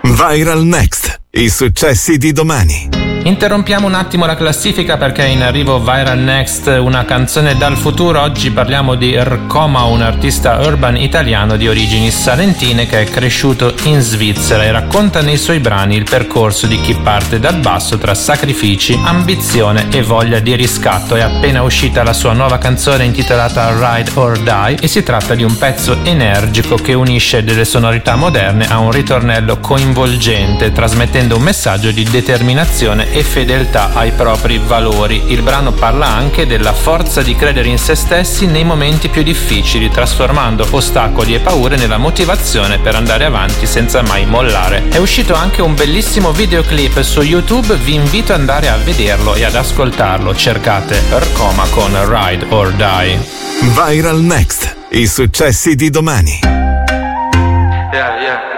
Viral Next, i successi di domani. Interrompiamo un attimo la classifica perché è in arrivo Viral Next, una canzone dal futuro. Oggi parliamo di Rcoma, un artista urban italiano di origini salentine che è cresciuto in Svizzera e racconta nei suoi brani il percorso di chi parte dal basso tra sacrifici, ambizione e voglia di riscatto. È appena uscita la sua nuova canzone intitolata Ride or Die e si tratta di un pezzo energico che unisce delle sonorità moderne a un ritornello coinvolgente, trasmettendo un messaggio di determinazione e fedeltà ai propri valori. Il brano parla anche della forza di credere in se stessi nei momenti più difficili, trasformando ostacoli e paure nella motivazione per andare avanti senza mai mollare. È uscito anche un bellissimo videoclip su YouTube, vi invito ad andare a vederlo e ad ascoltarlo. Cercate Rcoma con Ride or Die. Viral Next, i successi di domani. Yeah.